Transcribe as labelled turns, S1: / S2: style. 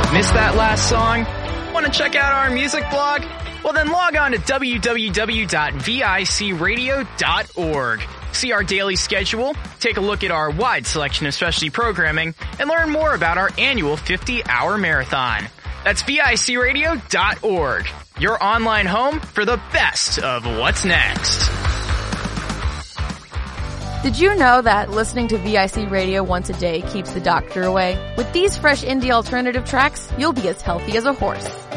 S1: Missed that last song? Want to check out our music blog? Well, then log on to www.vicradio.org. See our daily schedule, take a look at our wide selection of specialty programming, and learn more about our annual 50-hour marathon. That's vicradio.org, your online home for the best of what's next.
S2: Did you know that listening to VIC Radio once a day keeps the doctor away? With these fresh indie alternative tracks, you'll be as healthy as a horse.